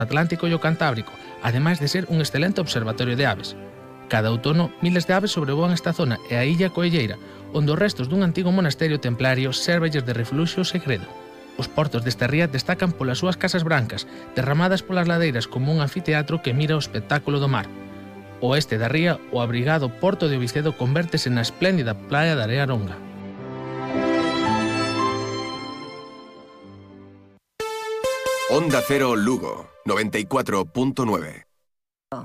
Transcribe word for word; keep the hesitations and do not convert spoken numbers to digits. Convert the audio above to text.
Atlántico e o Cantábrico, ademais de ser un excelente observatorio de aves. Cada outono, miles de aves sobrevoan esta zona e a illa Coelleira, onde os restos dun antigo monasterio templario sérvelles de refluxo e segredo. Os portos desta ría destacan polas súas casas brancas, derramadas polas ladeiras como un anfiteatro que mira o espectáculo do mar. O oeste da ría, o abrigado Porto de Ovicedo convértese na espléndida praia da Area Longa. Onda Cero Lugo, noventa y cuatro punto nueve.